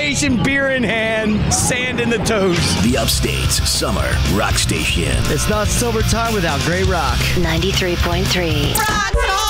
station, beer in hand, sand in the toes. The Upstate's Summer Rock Station. It's not summertime without great rock. 93.3. Rock